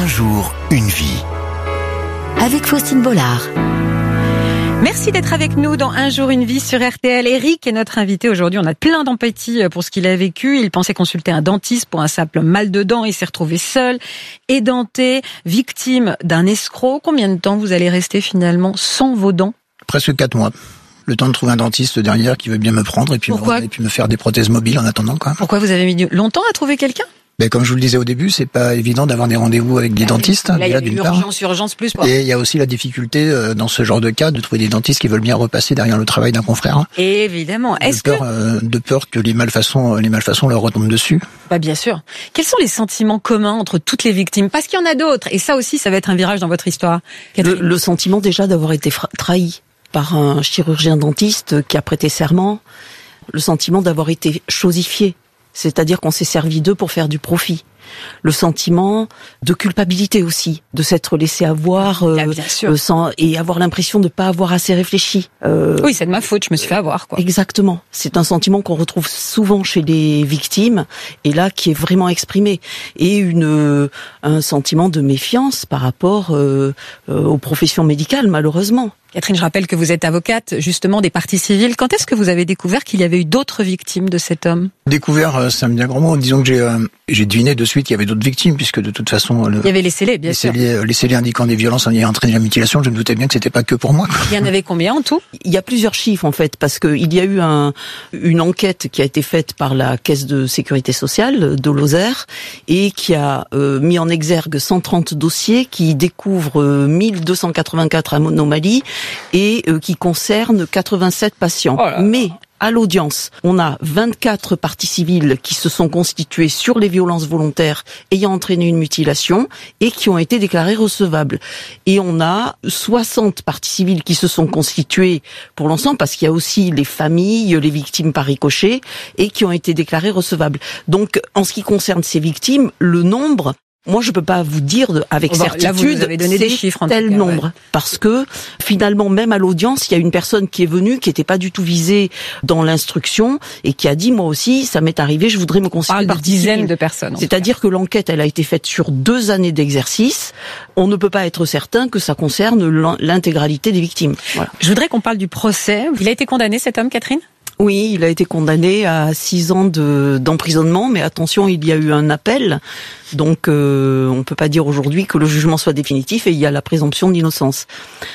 Un jour, une vie. Avec Faustine Bollard. Merci d'être avec nous dans Un jour une vie sur RTL. Eric est notre invité aujourd'hui. On a plein d'empathie pour ce qu'il a vécu. Il pensait consulter un dentiste pour un simple mal de dents. Il s'est retrouvé seul, édenté, victime d'un escroc. Combien de temps vous allez rester finalement sans vos dents ? Presque 4 mois. Le temps de trouver un dentiste derrière qui veut bien me prendre et puis me faire des prothèses mobiles en attendant, quoi. Pourquoi vous avez mis longtemps à trouver quelqu'un ? Comme je vous le disais au début, c'est pas évident d'avoir des rendez-vous avec des dentistes. Là, il y a urgence plus. Et il y a aussi la difficulté dans ce genre de cas de trouver des dentistes qui veulent bien repasser derrière le travail d'un confrère. Et évidemment. De peur que les malfaçons leur retombent dessus. Bien sûr. Quels sont les sentiments communs entre toutes les victimes ? Parce qu'il y en a d'autres. Et ça aussi, ça va être un virage dans votre histoire. Le sentiment déjà d'avoir été trahi par un chirurgien dentiste qui a prêté serment. Le sentiment d'avoir été chosifié. C'est-à-dire qu'on s'est servi d'eux pour faire du profit. Le sentiment de culpabilité aussi, de s'être laissé avoir et avoir l'impression de ne pas avoir assez réfléchi. Oui, c'est de ma faute, je me suis fait avoir, quoi. Exactement. C'est un sentiment qu'on retrouve souvent chez les victimes et là qui est vraiment exprimé. Et un sentiment de méfiance par rapport aux professions médicales, malheureusement. Catherine, je rappelle que vous êtes avocate, justement, des parties civiles. Quand est-ce que vous avez découvert qu'il y avait eu d'autres victimes de cet homme ? Découvert, c'est un bien grand mot. Disons que j'ai deviné de suite qu'il y avait d'autres victimes, puisque de toute façon... Il y avait les scellés, bien sûr. Les scellés indiquant des violences en ayant entraîné la mutilation, je me doutais bien que c'était pas que pour moi. Il y en avait combien en tout ? Il y a plusieurs chiffres, en fait, parce qu'il y a eu une enquête qui a été faite par la Caisse de Sécurité Sociale de Lozère et qui a mis en exergue 130 dossiers qui découvrent 1284 anomalies et qui concerne 87 patients. Mais à l'audience, on a 24 parties civiles qui se sont constituées sur les violences volontaires ayant entraîné une mutilation et qui ont été déclarées recevables. Et on a 60 parties civiles qui se sont constituées pour l'ensemble, parce qu'il y a aussi les familles, les victimes par ricochet, et qui ont été déclarées recevables. Donc, en ce qui concerne ces victimes, le nombre... Moi, je peux pas vous dire avec certitude, là, vous nous avez donné des chiffres, tel nombre. Parce que, finalement, même à l'audience, il y a une personne qui est venue, qui était pas du tout visée dans l'instruction, et qui a dit, moi aussi, ça m'est arrivé, je voudrais me considérer par dizaines de personnes. C'est-à-dire que l'enquête, elle a été faite sur 2 années d'exercice. On ne peut pas être certain que ça concerne l'intégralité des victimes. Voilà. Je voudrais qu'on parle du procès. Il a été condamné, cet homme, Catherine ? Oui, il a été condamné à 6 ans d'emprisonnement, mais attention, il y a eu un appel, donc on peut pas dire aujourd'hui que le jugement soit définitif et il y a la présomption d'innocence.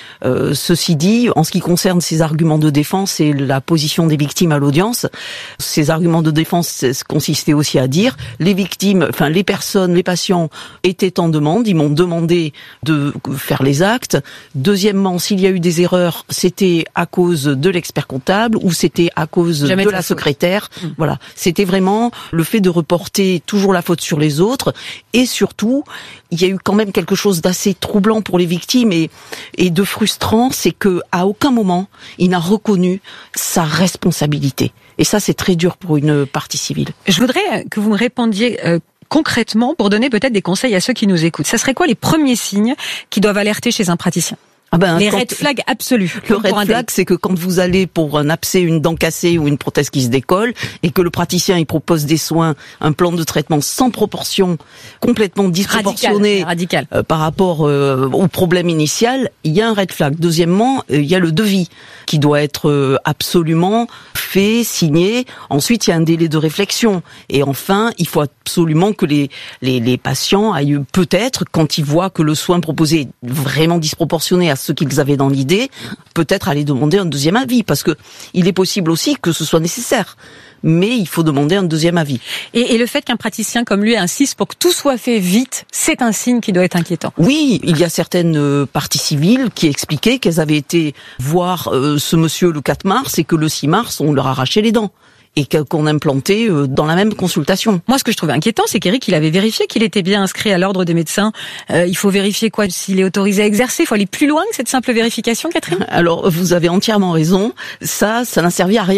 Ceci dit, en ce qui concerne ces arguments de défense et la position des victimes à l'audience, ces arguments de défense consistaient aussi à dire les victimes, les personnes, les patients étaient en demande, ils m'ont demandé de faire les actes. Deuxièmement, s'il y a eu des erreurs, c'était à cause de l'expert comptable ou c'était à cause de la secrétaire. Voilà, c'était vraiment le fait de reporter toujours la faute sur les autres et surtout, il y a eu quand même quelque chose d'assez troublant pour les victimes et de frustrant, c'est que à aucun moment il n'a reconnu sa responsabilité. Et ça, c'est très dur pour une partie civile. Je voudrais que vous me répondiez concrètement pour donner peut-être des conseils à ceux qui nous écoutent. Ça serait quoi les premiers signes qui doivent alerter chez un praticien ? Les red flags absolus. Le red flag, c'est que quand vous allez pour un abcès, une dent cassée ou une prothèse qui se décolle, et que le praticien il propose des soins, un plan de traitement sans proportion, complètement disproportionné radical. Par rapport au problème initial, il y a un red flag. Deuxièmement, il y a le devis qui doit être absolument fait, signé. Ensuite, il y a un délai de réflexion. Et enfin, il faut absolument que les patients aillent peut-être, quand ils voient que le soin proposé est vraiment disproportionné à ce qu'ils avaient dans l'idée, peut-être aller demander un deuxième avis, parce que il est possible aussi que ce soit nécessaire. Mais il faut demander un deuxième avis. Et le fait qu'un praticien comme lui insiste pour que tout soit fait vite, c'est un signe qui doit être inquiétant. Oui, il y a certaines parties civiles qui expliquaient qu'elles avaient été voir ce monsieur le 4 mars et que le 6 mars, on leur arrachait les dents. Et qu'on implantait dans la même consultation. Moi, ce que je trouvais inquiétant, c'est qu'Éric, il avait vérifié qu'il était bien inscrit à l'ordre des médecins. Il faut vérifier quoi ? S'il est autorisé à exercer, il faut aller plus loin que cette simple vérification, Catherine ? Alors, vous avez entièrement raison. Ça n'a servi à rien.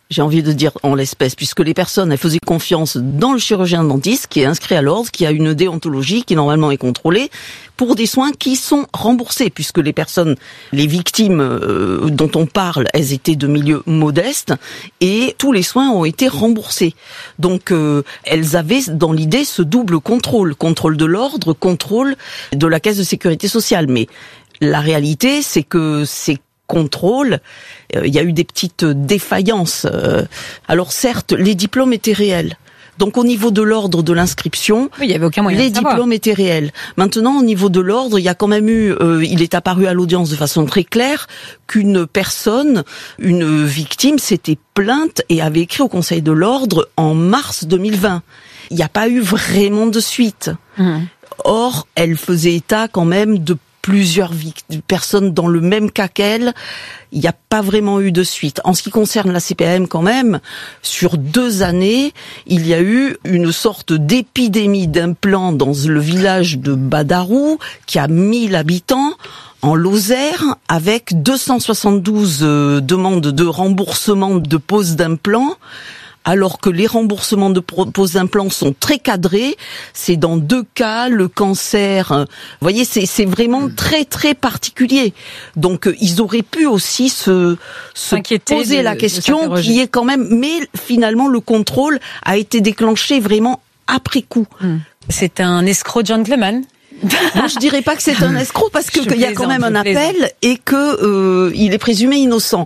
j'ai envie de dire en l'espèce, puisque les personnes, elles faisaient confiance dans le chirurgien dentiste qui est inscrit à l'ordre, qui a une déontologie qui normalement est contrôlée, pour des soins qui sont remboursés, puisque les personnes, les victimes dont on parle, elles étaient de milieux modestes, et tous les soins ont été remboursés. Donc elles avaient dans l'idée ce double contrôle de l'ordre, contrôle de la caisse de sécurité sociale. Mais la réalité, c'est que ces contrôle, il y a eu des petites défaillances. Alors certes, les diplômes étaient réels. Donc au niveau de l'ordre de l'inscription, il y avait aucun moyen les diplômes étaient réels. Maintenant, au niveau de l'ordre, il y a quand même eu, il est apparu à l'audience de façon très claire qu'une personne, une victime, s'était plainte et avait écrit au Conseil de l'ordre en mars 2020. Il n'y a pas eu vraiment de suite. Or, elle faisait état quand même de plusieurs personnes dans le même cas qu'elle. Il n'y a pas vraiment eu de suite. En ce qui concerne la CPAM quand même, sur 2 années, il y a eu une sorte d'épidémie d'implants dans le village de Badarou, qui a 1000 habitants, en Lozère, avec 272 demandes de remboursement de pose d'implants, alors que les remboursements de pose d'implants sont très cadrés. C'est dans 2 cas, le cancer. Vous voyez, c'est vraiment très très particulier. Donc ils auraient pu aussi se poser la question qui est quand même. Mais finalement, le contrôle a été déclenché vraiment après coup. C'est un escroc gentleman. Moi, je dirais pas que c'est un escroc parce que il y a quand même un appel et que il est présumé innocent.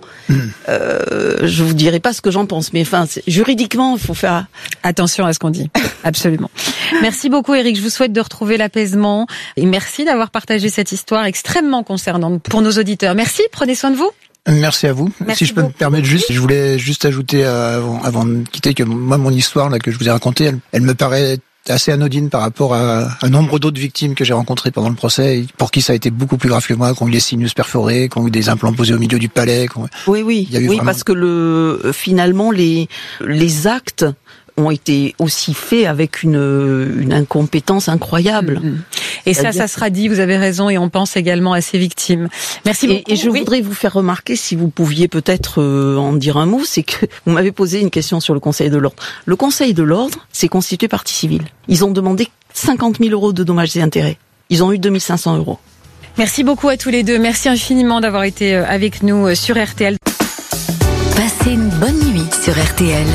Je vous dirai pas ce que j'en pense, mais enfin, juridiquement, il faut faire attention à ce qu'on dit. Absolument. Merci beaucoup, Éric. Je vous souhaite de retrouver l'apaisement et merci d'avoir partagé cette histoire extrêmement concernante pour nos auditeurs. Merci. Prenez soin de vous. Merci à vous. Si je peux me permettre je voulais juste ajouter avant de quitter que moi, mon histoire là que je vous ai racontée, elle me paraît assez anodine par rapport à un nombre d'autres victimes que j'ai rencontrées pendant le procès, pour qui ça a été beaucoup plus grave que moi, qui ont eu les sinus perforés, qui ont eu des implants posés au milieu du palais. Oui, vraiment... parce que finalement les actes ont été aussi faits avec une incompétence incroyable. Et ça sera dit, vous avez raison, et on pense également à ces victimes. Merci beaucoup. Et je voudrais vous faire remarquer, si vous pouviez peut-être en dire un mot, c'est que vous m'avez posé une question sur le Conseil de l'ordre. Le Conseil de l'ordre, c'est constitué partie civile. Ils ont demandé 50 000 € de dommages et intérêts. Ils ont eu 2 500 €. Merci beaucoup à tous les deux. Merci infiniment d'avoir été avec nous sur RTL. Passez une bonne nuit sur RTL.